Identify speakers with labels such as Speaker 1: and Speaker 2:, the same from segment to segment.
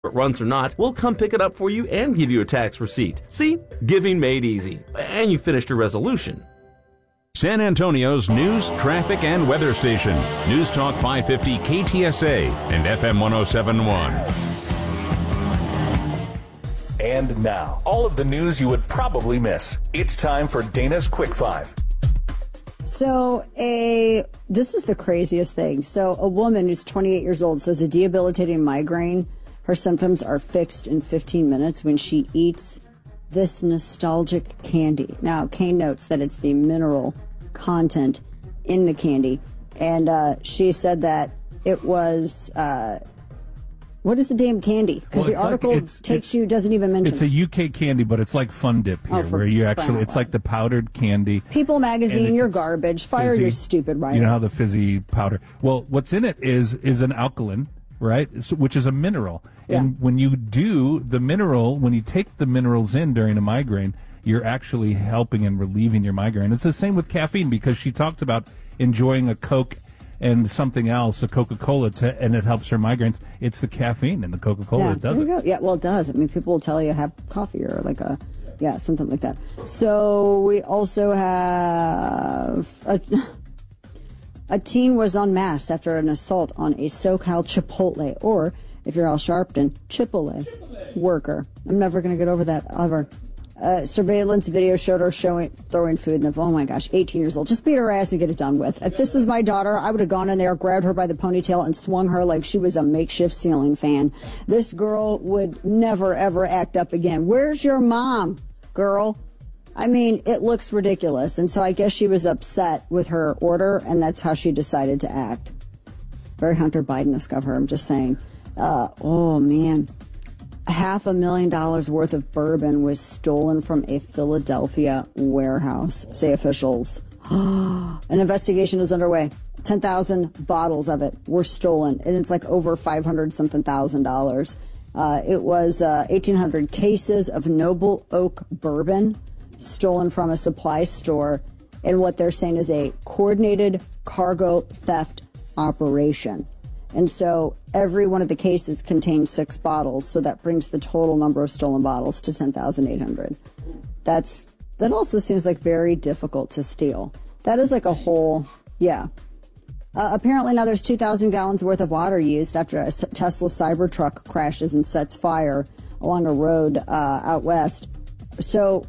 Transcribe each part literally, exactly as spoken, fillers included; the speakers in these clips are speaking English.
Speaker 1: runs or not, we'll come pick it up for you and give you a tax receipt. See? Giving made easy. And you finished your resolution.
Speaker 2: San Antonio's news, traffic, and weather station. News Talk five fifty K T S A and F M one oh seven point one.
Speaker 3: And now, all of the news you would probably miss. It's time for Dana's Quick Five.
Speaker 4: So a this is the craziest thing. So a woman who's twenty-eight years old says a debilitating migraine, her symptoms are fixed in fifteen minutes when she eats this nostalgic candy. Now, Kane notes that it's the mineral content in the candy. And uh, she said that it was, uh, what is the damn candy? Because
Speaker 5: well,
Speaker 4: the article
Speaker 5: like, it's,
Speaker 4: takes
Speaker 5: it's,
Speaker 4: you, doesn't even mention
Speaker 5: It's a U K candy, but it's like Fun Dip here,
Speaker 4: oh,
Speaker 5: where you actually, it's like the powdered candy.
Speaker 4: People magazine, you're garbage. Fire
Speaker 5: fizzy,
Speaker 4: your stupid writer.
Speaker 5: You know how the fizzy powder. Well, what's in it is is an alkaline, right? So, which is a mineral.
Speaker 4: Yeah.
Speaker 5: And when you do the mineral, when you take the minerals in during a migraine, you're actually helping and relieving your migraine. It's the same with caffeine, because she talked about enjoying a Coke and something else, a Coca-Cola, to, and it helps her migraines. It's the caffeine in the Coca-Cola
Speaker 4: yeah,
Speaker 5: that does
Speaker 4: there
Speaker 5: it.
Speaker 4: you go. Yeah, well, it does. I mean, people will tell you have coffee or like a, yeah, something like that. So we also have a, a teen was unmasked after an assault on a SoCal Chipotle, or if you're Al Sharpton, Chipotle worker. I'm never going to get over that ever. Uh, surveillance video showed her showing throwing food in the, oh my gosh, eighteen years old. Just beat her ass and get it done with. If this was my daughter, I would have gone in there, grabbed her by the ponytail, and swung her like she was a makeshift ceiling fan. This girl would never, ever act up again. Where's your mom, girl? I mean, it looks ridiculous. And so I guess she was upset with her order, and that's how she decided to act. Very Hunter Biden-esque of her, I'm just saying. Uh, oh, man. Half a million dollars worth of bourbon was stolen from a Philadelphia warehouse, say officials. An investigation is underway. ten thousand bottles of it were stolen, and it's like over five hundred something thousand dollars. Uh, it was uh, eighteen hundred cases of Noble Oak bourbon stolen from a supply store in what they're saying is a coordinated cargo theft operation. And so every one of the cases contains six bottles, so that brings the total number of stolen bottles to ten thousand eight hundred. That's, that also seems like very difficult to steal. That is like a whole, yeah. Uh, apparently now there's two thousand gallons worth of water used after a Tesla Cybertruck crashes and sets fire along a road uh, out west. So,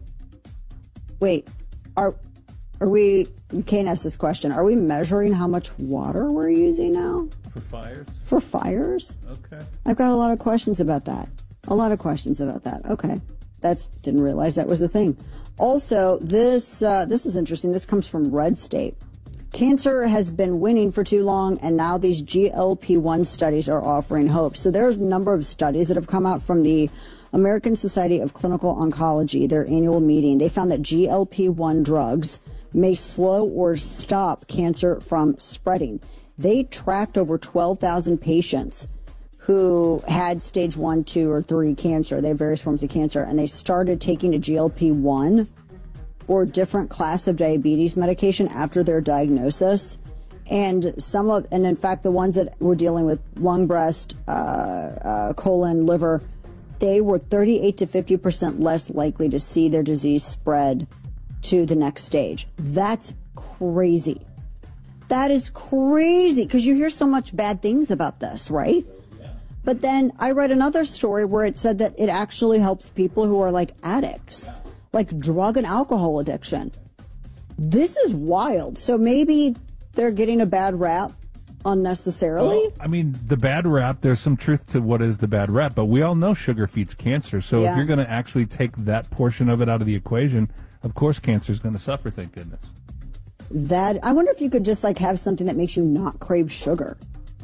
Speaker 4: wait, are are we, we can't ask this question, are we measuring how much water we're using now?
Speaker 5: For fires?
Speaker 4: For fires?
Speaker 5: Okay.
Speaker 4: I've got a lot of questions about that. A lot of questions about that. Okay. That's, didn't realize that was the thing. Also, this, uh, this is interesting. This comes from Red State. Cancer has been winning for too long, and now these G L P one studies are offering hope. So there's a number of studies that have come out from the American Society of Clinical Oncology, their annual meeting. They found that G L P one drugs may slow or stop cancer from spreading. They tracked over twelve thousand patients who had stage one, two, or three cancer. They have various forms of cancer, and they started taking a G L P one or different class of diabetes medication after their diagnosis. And some of, and in fact, the ones that were dealing with lung, breast, uh, uh, colon, liver, they were thirty-eight to fifty percent less likely to see their disease spread to the next stage. That's crazy. That is crazy, because you hear so much bad things about this, right? But then I read another story where it said that it actually helps people who are like addicts, like drug and alcohol addiction. This is wild. So maybe they're getting a bad rap unnecessarily.
Speaker 5: Well, I mean, the bad rap, there's some truth to what is the bad rap, but we all know sugar feeds cancer. So
Speaker 4: Yeah.
Speaker 5: if you're going to actually take that portion of it out of the equation, of course cancer is going to suffer, thank goodness.
Speaker 4: That, I wonder if you could just like have something that makes you not crave sugar.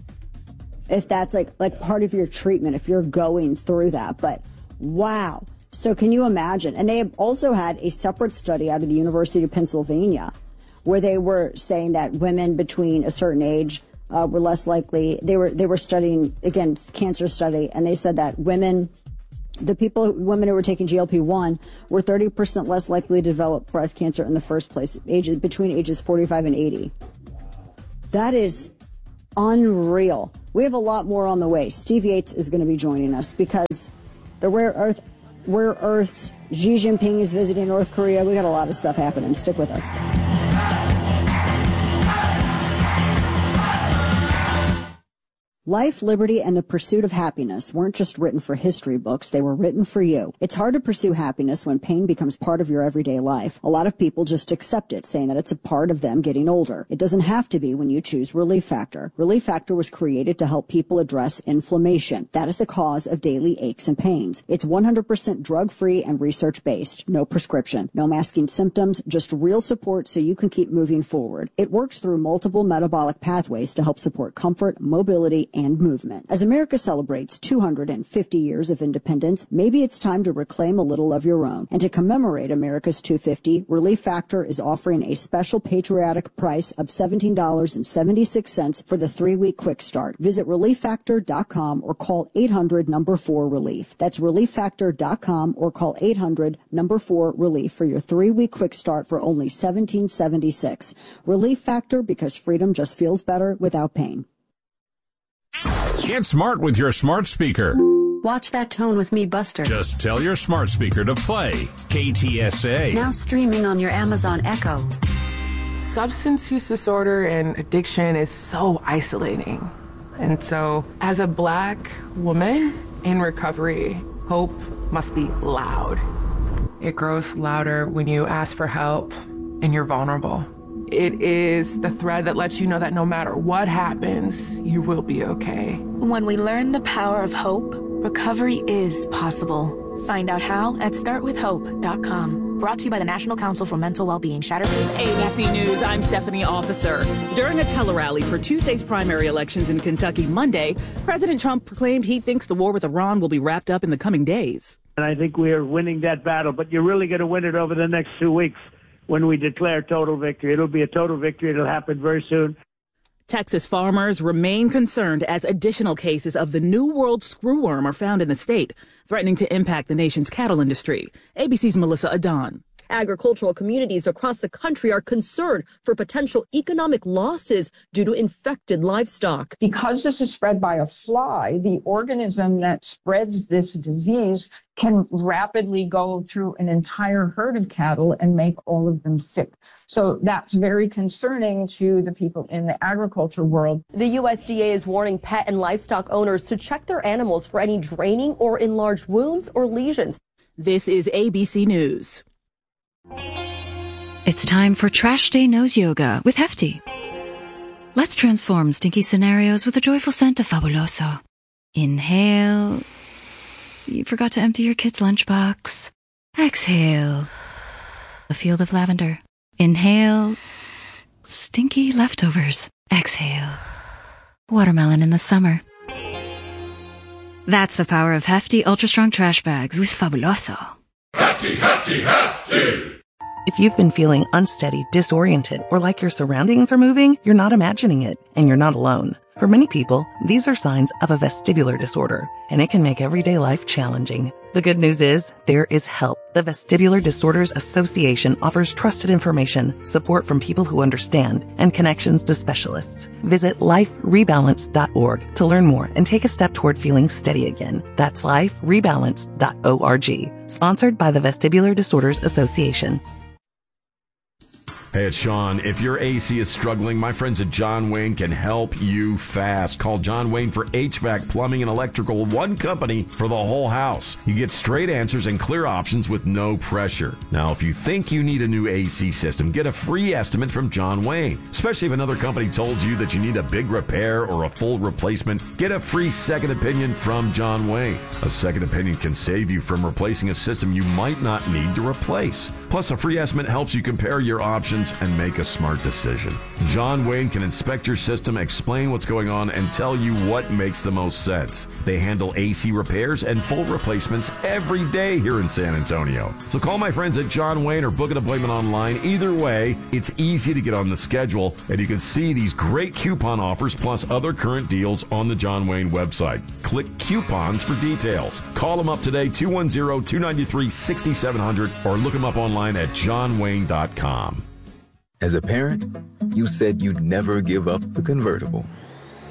Speaker 4: If that's like, like part of your treatment, if you're going through that. But wow. So can you imagine? And they have also had a separate study out of the University of Pennsylvania where they were saying that women between a certain age uh, were less likely. They were, they were studying, again, cancer study, and they said that women, the people, women who were taking G L P one were thirty percent less likely to develop breast cancer in the first place, ages, between ages forty-five and eighty. That is unreal. We have a lot more on the way. Steve Yates is going to be joining us because the rare earth, rare earths, Xi Jinping is visiting North Korea. We got a lot of stuff happening. Stick with us. Life, liberty, and the pursuit of happiness weren't just written for history books, they were written for you. It's hard to pursue happiness when pain becomes part of your everyday life. A lot of people just accept it, saying that it's a part of them getting older. It doesn't have to be when you choose Relief Factor. Relief Factor was created to help people address inflammation. That is the cause of daily aches and pains. It's one hundred percent drug-free and research-based. No prescription, no masking symptoms, just real support so you can keep moving forward. It works through multiple metabolic pathways to help support comfort, mobility, and movement. As America celebrates two hundred fifty years of independence, maybe it's time to reclaim a little of your own. And to commemorate America's two hundred fifty, Relief Factor is offering a special patriotic price of seventeen dollars and seventy-six cents for the three-week quick start. Visit relief factor dot com or call eight hundred number four relief. That's relief factor dot com or call eight hundred number four relief for your three-week quick start for only seventeen seventy-six. Relief Factor, because freedom just feels better without pain.
Speaker 2: Get smart with your smart speaker.
Speaker 6: Watch That Tone with me, Buster.
Speaker 2: Just tell your smart speaker to play K T S A.
Speaker 6: Now streaming on your Amazon Echo.
Speaker 7: Substance use disorder and addiction is so isolating. And so, as a Black woman in recovery, hope must be loud. It grows louder when you ask for help and you're vulnerable. It is the thread that lets you know that no matter what happens, you will be okay.
Speaker 8: When we learn the power of hope, recovery is possible. Find out how at start with hope dot com. Brought to you by the National Council for Mental Wellbeing. Shatter.
Speaker 9: A B C News, I'm Stephanie Officer. During a telerally for Tuesday's primary elections in Kentucky Monday, President Trump proclaimed he thinks the war with Iran will be wrapped up in the coming days.
Speaker 10: And I think we are winning that battle, but you're really going to win it over the next two weeks. When we declare total victory. It'll be a total victory. It'll happen very soon.
Speaker 9: Texas farmers remain concerned as additional cases of the New World screwworm are found in the state, threatening to impact the nation's cattle industry. A B C's Melissa Adon.
Speaker 11: Agricultural communities across the country are concerned for potential economic losses due to infected livestock.
Speaker 12: Because this is spread by a fly, the organism that spreads this disease can rapidly go through an entire herd of cattle and make all of them sick. So that's very concerning to the people in the agriculture world.
Speaker 11: The U S D A is warning pet and livestock owners to check their animals for any draining or enlarged wounds or lesions.
Speaker 9: This is A B C News.
Speaker 13: It's time for Trash Day Nose Yoga with Hefty. Let's transform stinky scenarios with a joyful scent of Fabuloso. Inhale. You forgot to empty your kid's lunchbox. Exhale. A field of lavender. Inhale. Stinky leftovers. Exhale. Watermelon in the summer. That's the power of Hefty Ultra Strong Trash Bags with Fabuloso.
Speaker 14: Hefty, Hefty, Hefty!
Speaker 15: If you've been feeling unsteady, disoriented, or like your surroundings are moving, you're not imagining it, and you're not alone. For many people, these are signs of a vestibular disorder, and it can make everyday life challenging. The good news is, there is help. The Vestibular Disorders Association offers trusted information, support from people who understand, and connections to specialists. Visit life rebalance dot org to learn more and take a step toward feeling steady again. That's life rebalance dot org. Sponsored by the Vestibular Disorders Association.
Speaker 16: Hey, it's Sean. If your A C is struggling, my friends at John Wayne can help you fast. Call John Wayne for H V A C, plumbing, and electrical, one company for the whole house. You get straight answers and clear options with no pressure. Now, if you think you need a new A C system, get a free estimate from John Wayne. Especially if another company told you that you need a big repair or a full replacement, get a free second opinion from John Wayne. A second opinion can save you from replacing a system you might not need to replace. Plus, a free estimate helps you compare your options and make a smart decision. John Wayne can inspect your system, explain what's going on, and tell you what makes the most sense. They handle A C repairs and full replacements every day here in San Antonio. So call my friends at John Wayne or book an appointment online. Either way, it's easy to get on the schedule, and you can see these great coupon offers plus other current deals on the John Wayne website. Click coupons for details. Call them up today, two one zero, two nine three, six seven zero zero, or look them up online at john wayne dot com.
Speaker 17: As a parent, you said you'd never give up the convertible.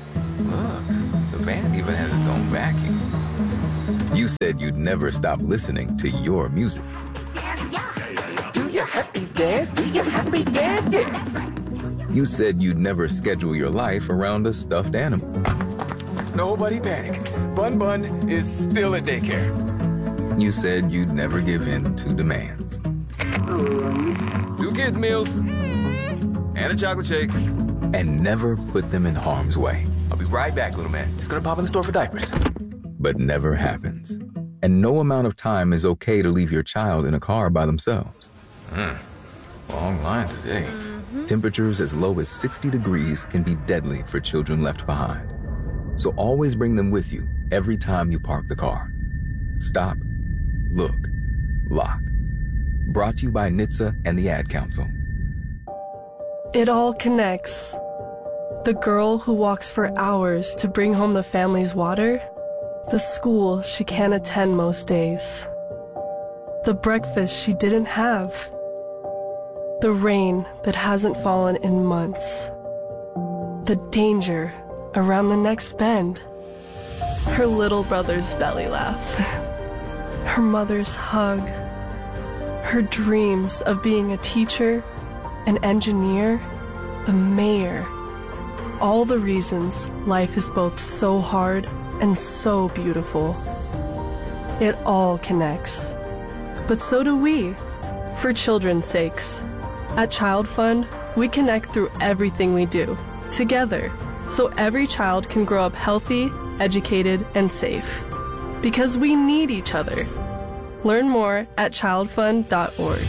Speaker 17: Look, the band even has its own backing. You said you'd never stop listening to your music.
Speaker 18: Do your happy dance, do your happy dance, yeah.
Speaker 17: You said you'd never schedule your life around a stuffed animal.
Speaker 18: Nobody panic. Bun Bun is still at daycare.
Speaker 17: You said you'd never give in to demands.
Speaker 18: Two kids' meals and a chocolate shake.
Speaker 17: And never put them in harm's way.
Speaker 18: I'll be right back, little man. Just gonna pop in the store for diapers.
Speaker 17: But never happens. And no amount of time is okay to leave your child in a car by themselves.
Speaker 18: Hmm. Long line today.
Speaker 17: Mm-hmm. Temperatures as low as sixty degrees can be deadly for children left behind. So always bring them with you every time you park the car. Stop, look, lock. Brought to you by N H T S A and the Ad Council.
Speaker 19: It all connects. The girl who walks for hours to bring home the family's water, the school she can't attend most days, the breakfast she didn't have, the rain that hasn't fallen in months, the danger around the next bend, her little brother's belly laugh, her mother's hug, her dreams of being a teacher, an engineer, the mayor. All the reasons life is both so hard and so beautiful. It all connects. But so do we, for children's sakes. At Child Fund, we connect through everything we do, together, so every child can grow up healthy, educated, and safe. Because we need each other. Learn more at child fund dot org.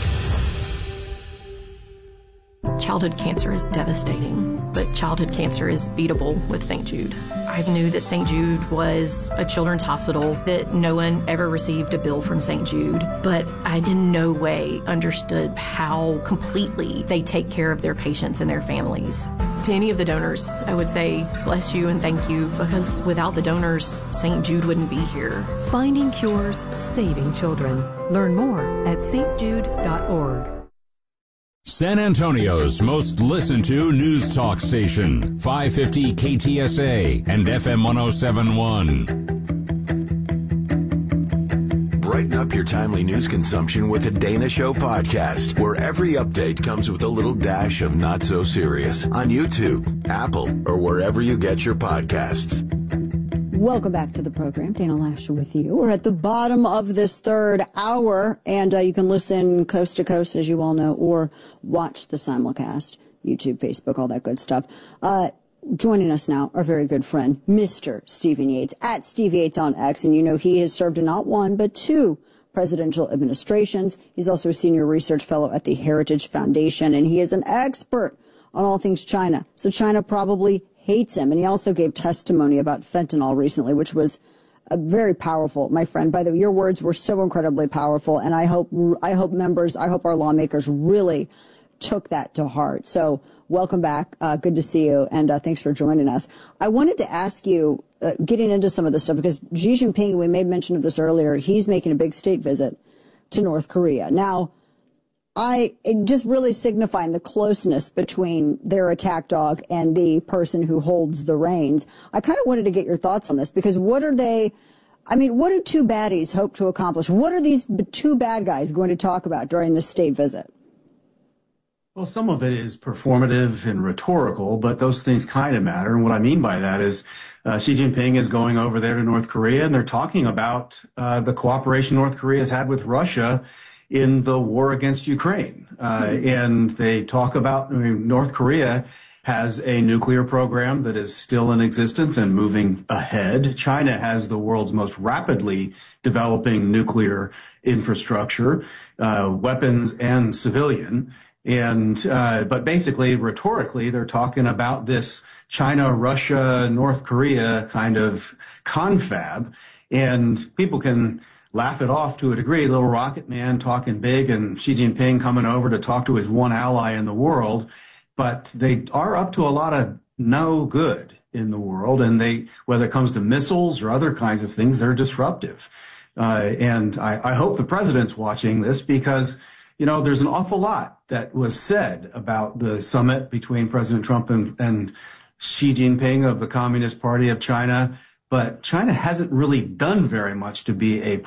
Speaker 20: Childhood cancer is devastating, but childhood cancer is beatable with Saint Jude. I knew that Saint Jude was a children's hospital, that no one ever received a bill from Saint Jude, but I in no way understood how completely they take care of their patients and their families. To any of the donors, I would say bless you and thank you, because without the donors, Saint Jude wouldn't be here.
Speaker 6: Finding cures, saving children. Learn more at s t jude dot org.
Speaker 2: San Antonio's most listened to news talk station, five fifty K T S A and F M one oh seven point one.
Speaker 21: Brighten up your timely news consumption with the Dana Show podcast, where every update comes with a little dash of not so serious on YouTube, Apple, or wherever you get your podcasts.
Speaker 4: Welcome back to the program. Dana Lasher with you. We're at the bottom of this third hour, and uh, you can listen coast to coast, as you all know, or watch the simulcast, YouTube, Facebook, all that good stuff. Uh, joining us now, our very good friend, Mister Stephen Yates, at Steve Yates on X, and you know he has served in not one, but two presidential administrations. He's also a senior research fellow at the Heritage Foundation, and he is an expert on all things China. So China probably hates him. And he also gave testimony about fentanyl recently, which was uh, very powerful, my friend. By the way, your words were so incredibly powerful. And I hope, I hope members, I hope our lawmakers really took that to heart. So welcome back. Uh, good to see you. And uh, thanks for joining us. I wanted to ask you, uh, getting into some of this stuff, because Xi Jinping, we made mention of this earlier, he's making a big state visit to North Korea. Now, I it just really signifying the closeness between their attack dog and the person who holds the reins. I kind of wanted to get your thoughts on this, because what are they, I mean, what do two baddies hope to accomplish? What are these two bad guys going to talk about during this state visit?
Speaker 22: Well, some of it is performative and rhetorical, but those things kind of matter. And what I mean by that is uh, Xi Jinping is going over there to North Korea, and they're talking about uh, the cooperation North Korea has had with Russia in the war against Ukraine. Uh, and they talk about, I mean, North Korea has a nuclear program that is still in existence and moving ahead. China has the world's most rapidly developing nuclear infrastructure, uh, weapons and civilian. And, uh, but basically, rhetorically, they're talking about this China, Russia, North Korea kind of confab. And people can laugh it off to a degree. Little rocket man talking big and Xi Jinping coming over to talk to his one ally in the world. But they are up to a lot of no good in the world. And they, whether it comes to missiles or other kinds of things, they're disruptive. Uh, and I, I hope the president's watching this, because, you know, there's an awful lot that was said about the summit between President Trump and, and Xi Jinping of the Communist Party of China, but China hasn't really done very much to be a